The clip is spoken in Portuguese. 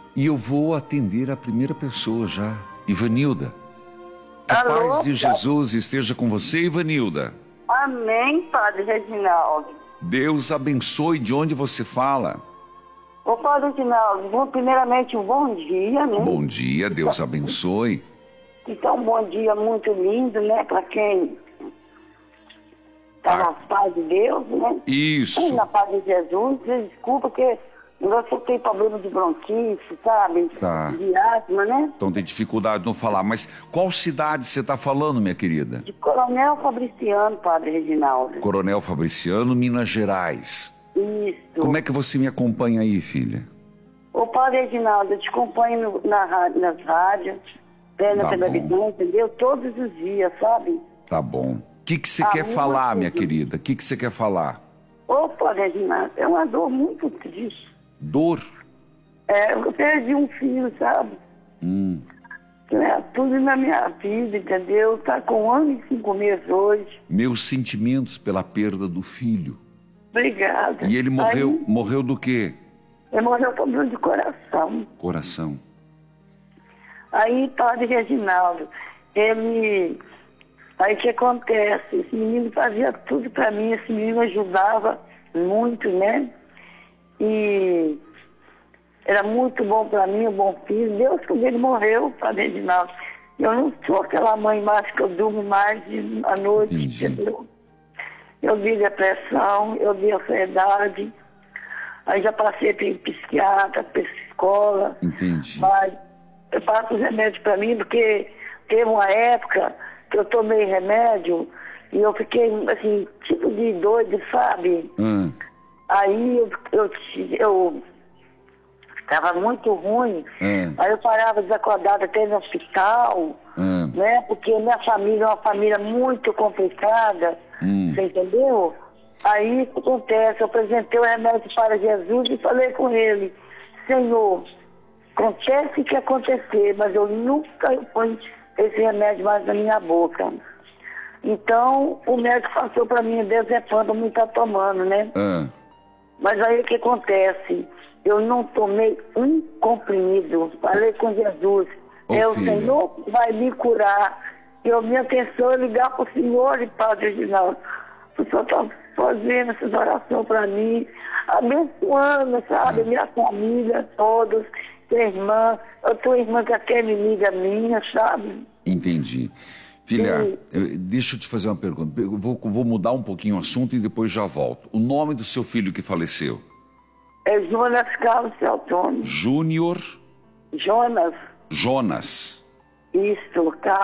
E eu vou atender a primeira pessoa já. Ivanilda. A Alô, paz de Jesus esteja com você, Ivanilda. Amém, Padre Reginaldo. Deus abençoe. De onde você fala? Ô, Padre Reginaldo, primeiramente um bom dia, né? Bom dia, Deus abençoe. Então, um bom dia muito lindo, né? Para quem tá na paz de Deus, né? Isso. Na paz de Jesus. Desculpa que você tem problema de bronquite, sabe? Tá. De asma, né? Então tem dificuldade de não falar. Mas qual cidade você está falando, minha querida? De Coronel Fabriciano, Padre Reginaldo. Coronel Fabriciano, Minas Gerais. Isso. Como é que você me acompanha aí, filha? Ô, Padre Reginaldo, eu te acompanho nas rádios, na Tá televisão, entendeu? Todos os dias, sabe? Tá bom. O que você quer falar, minha querida? O que você quer falar? Ô, Padre Reginaldo, é uma dor muito triste. Dor? Eu perdi um filho, sabe? Tudo na minha vida, entendeu? Tá com 1 ano e 5 meses hoje. Meus sentimentos pela perda do filho. Obrigada. E ele morreu do quê? Ele morreu com dor de coração. Coração. Aí, Padre Reginaldo, aí o que acontece? Esse menino fazia tudo pra mim, esse menino ajudava muito, né? E era muito bom pra mim, um bom filho. Deus, quando ele morreu, Padre Reginaldo, eu não sou aquela mãe mais que eu durmo mais à noite, entendeu? Eu vi depressão, eu vi ansiedade, aí já passei para psiquiatra, psicóloga. Entendi. Mas eu passo os remédios para mim, porque teve uma época que eu tomei remédio e eu fiquei, assim, tipo de doido, sabe? Aí eu estava muito ruim, aí eu parava desacordada até no hospital, né? Porque minha família é uma família muito complicada, você entendeu? Aí o que acontece? Eu apresentei o remédio para Jesus e falei com ele, Senhor, acontece o que acontecer, mas eu nunca ponho esse remédio mais na minha boca. Então, o médico passou para mim, Dezepam, para mim estar tomando, né? Mas aí o que acontece? Eu não tomei um comprimido. Falei com Jesus. O Senhor vai me curar. Minha atenção é ligar para o Senhor, Padre Reginaldo. O Senhor está fazendo essas orações para mim, abençoando, sabe? Minha família, todos, minha irmã. A tua irmã que até é inimiga minha, sabe? Entendi. Filha, deixa eu te fazer uma pergunta. Eu vou mudar um pouquinho o assunto e depois já volto. O nome do seu filho que faleceu? É Jonas Carlos Celtone. Júnior? Jonas. Jonas. Isso, Carlos.